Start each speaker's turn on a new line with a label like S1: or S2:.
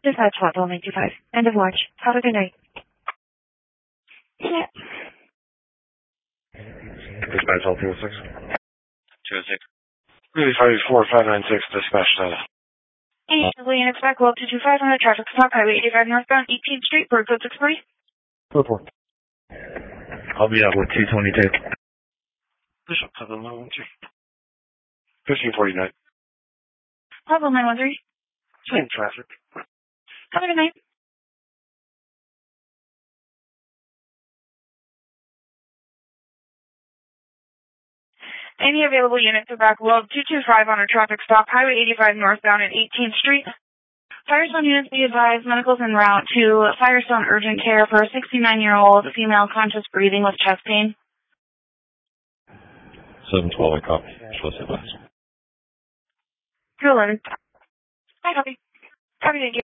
S1: Dispatch lot 925. End of watch. Have a good night. Yeah.
S2: Dispatch all 206.
S3: 206.
S2: 354596, dispatch data.
S1: Hey, units back, well, 225 on the traffic stop, Highway 85 northbound, 18th Street, for code 640.
S2: Report.
S3: I'll be out with 222.
S2: Bishop, 712. 1549.
S1: Pablo 913.
S2: Same traffic.
S1: Have a good night. Any available units are back, well, 225 on a traffic stop, Highway 85 northbound at 18th Street. Firestone units be advised, medicals en route to Firestone Urgent Care for a 69-year-old female conscious breathing with chest pain.
S3: 712, I copy. What's the last?
S1: 211. Hi, copy. Copy, thank you.